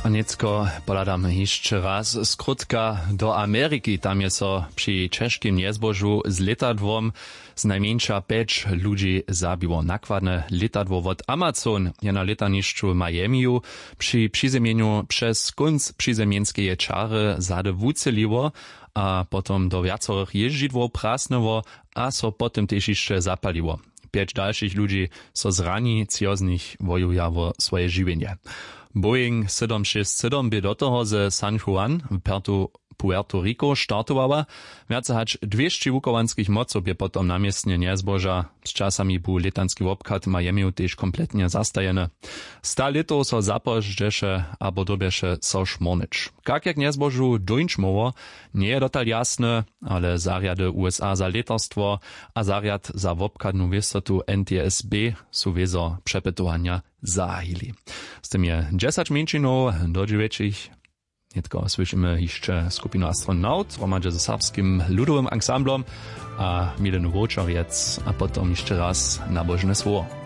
A necko poladam jeszcze raz skrótka do Ameryki. Tam je so przy czeskim niezbożu z letadłom z najmniejsza 5 ludzi zabiło. Nakładne letadło od Amazon je na letaniszczu Miamiu przy przyzemieniu przez kunc przyzemienskiej czary zade wuceliło, a potom do wiacorych jeździdło prasnęło, a so potem też jeszcze zapaliło. 5 dalszych ludzi so zrani, cio z nich wojują swoje żywienie. Boeing 767 by do toho ze San Juan w Puerto Rico startowała. Więcej hać 200 wukowanskich moców by potom namiestnie niezboża. Z czasami był letanski obkad Miami też kompletnie zastajeny. 100 litów so zapożdżesze albo dobiesze so szmornyć. Jak niezbożu dończ moło, nie je dotal jasne, ale zariady USA za letarstwo a zariad za obkadną wysotu NTSB są wiezo przepytowania zahili. Z tym je 10 minczynów do 9. Netko słyszymy jeszcze skupinu Astronaut w romadzie ze serbskim ludowym ansamblom a Milenu Wočarjec, a potom jeszcze raz nabożne słowo.